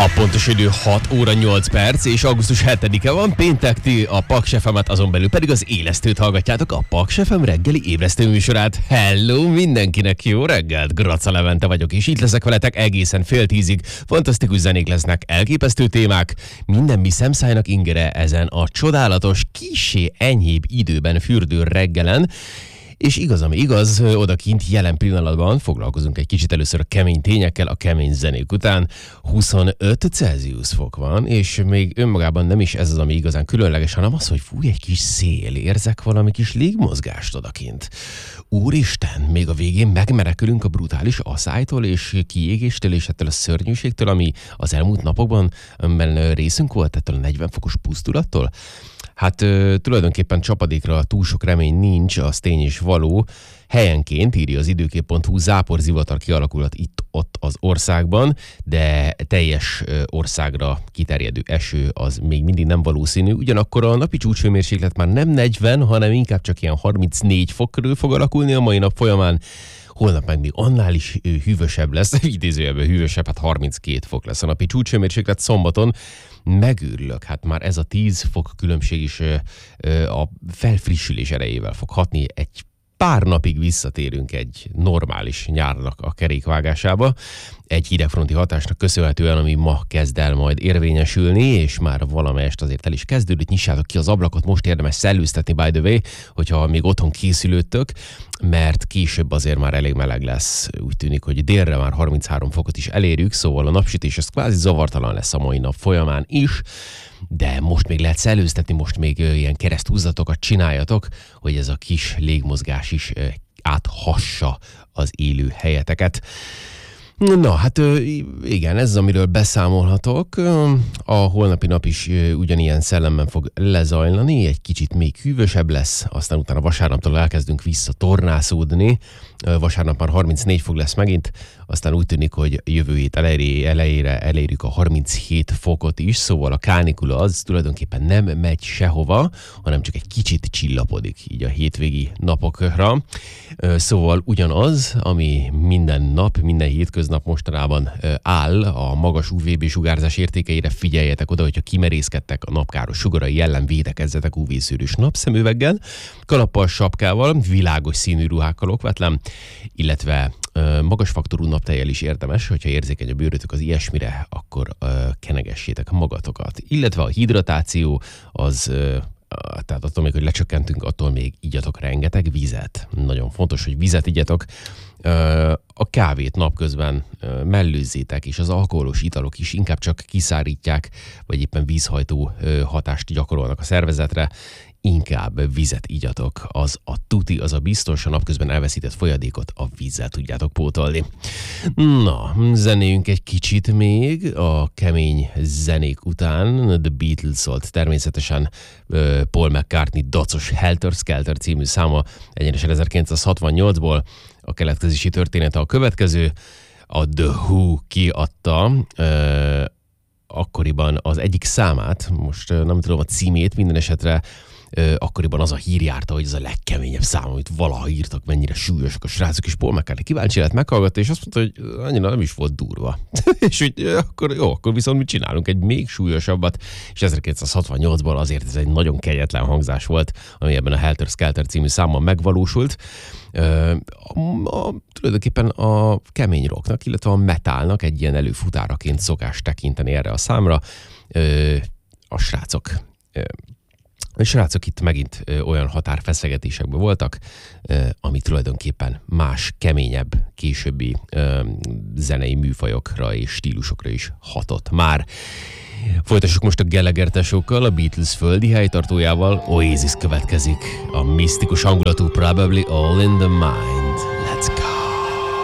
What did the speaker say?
A pontos idő 6 óra 8 perc, és augusztus 7-e van, péntek, ti a Paks FM-et, azon belül pedig az élesztőt hallgatjátok, a Paks FM reggeli ébresztő műsorát. Hello mindenkinek, jó reggelt! Graca Levente vagyok, és itt leszek veletek egészen fél 10-ig. Fantasztikus zenék lesznek, elképesztő témák, minden mi szemszájnak ingere ezen a csodálatos, kissé enyhébb időben fürdő reggelen. És igaz, ami igaz, odakint jelen pillanatban foglalkozunk egy kicsit először a kemény tényekkel, a kemény zenék után. 25 Celsius fok van, és még önmagában nem is ez az, ami igazán különleges, hanem az, hogy fúj egy kis szél, érzek valami kis légmozgást odakint. Úristen, még a végén megmenekülünk a brutális aszálytól és kiégéstől és ettől a szörnyűségtől, ami az elmúlt napokban részünk volt, ettől a 40 fokos pusztulattól. Hát tulajdonképpen csapadékra túl sok remény nincs, az tény is való. Helyenként, írja az időkép.hu, záporzivatar kialakulhat itt-ott az országban, de teljes országra kiterjedő eső az még mindig nem valószínű. Ugyanakkor a napi csúcshőmérséklet már nem 40, hanem inkább csak ilyen 34 fok körül fog alakulni a mai nap folyamán. Holnap meg még annál is hűvösebb lesz, idézőjelben hűvösebb, hát 32 fok lesz a napi csúcshőmérséklet szombaton. Megőrülök, hát már ez a 10 fok különbség is a felfrissülés erejével fog hatni. Egy pár napig visszatérünk egy normális nyárnak a kerékvágásába, egy hidegfronti hatásnak köszönhetően, ami ma kezd el majd érvényesülni, és már valamelyest azért el is kezdődött. Nyissátok ki az ablakot, most érdemes szellőztetni, by the way, hogyha még otthon készülődtök, mert később azért már elég meleg lesz. Úgy tűnik, hogy délre már 33 fokot is elérjük, szóval a napsütés az kvázi zavartalan lesz a mai nap folyamán is, de most még lehet szellőztetni, most még ilyen kereszthúzatokat csináljatok, hogy ez a kis légmozgás is áthassa az élő helyeteket. Na, hát igen, ez az, amiről beszámolhatok. A holnapi nap is ugyanilyen szellemben fog lezajlani, egy kicsit még hűvösebb lesz, aztán utána vasárnaptól elkezdünk visszatornászódni. Vasárnap már 34 fok lesz megint, aztán úgy tűnik, hogy jövő hét elejére elérjük a 37 fokot is, szóval a kánikula az tulajdonképpen nem megy sehova, hanem csak egy kicsit csillapodik így a hétvégi napokra. Szóval ugyanaz, ami minden nap, minden hétköznap mostanában áll a magas UVB sugárzás értékeire, figyeljetek oda, hogyha kimerészkedtek a napkáros sugarai ellen, védekezzetek UV-szűrős napszemüveggel, kalappal, sapkával, világos színű ruhákkal okvetlen, illetve magas faktorú naptejjel is érdemes, hogyha érzékeny a bőrötök az ilyesmire, akkor kenegessétek magatokat. Illetve a hidratáció az, tehát attól még, hogy lecsökkentünk, attól még igyatok rengeteg vizet. Nagyon fontos, hogy vizet igyatok. A kávét napközben mellőzzétek, és az alkoholos italok is inkább csak kiszárítják, vagy éppen vízhajtó hatást gyakorolnak a szervezetre. Inkább vizet igyatok, az a tuti, az a biztos, a napközben elveszített folyadékot a vízzel tudjátok pótolni. Na, zenéljünk egy kicsit még a kemény zenék után. The Beatles szólt természetesen Paul McCartney dacos Helter Skelter című száma, egyenesen 1968-ból. A keletkezési története a következő. A The Who kiadta akkoriban az egyik számát, most nem tudom a címét, minden esetre akkoriban az a hír járta, hogy ez a legkeményebb szám, amit valaha írtak, mennyire súlyosak a srácok, és Paul McCartney kíváncsi lett meghallgatni, és azt mondta, hogy annyira nem is volt durva. És hogy akkor viszont mit csinálunk, egy még súlyosabbat, és 1968-ban azért ez egy nagyon kegyetlen hangzás volt, ami ebben a Helter Skelter című számban megvalósult. Tulajdonképpen a kemény rocknak, illetve a metalnak egy ilyen előfutáraként szokás tekinteni erre a számra. A srácok itt megint olyan határfeszegetésekben voltak, ami tulajdonképpen más, keményebb, későbbi zenei műfajokra és stílusokra is hatott már. Folytassuk most a Gallagher tesókkal, a Beatles földi helytartójával. Oasis következik, a misztikus hangulatú Probably All in the Mind. Let's go!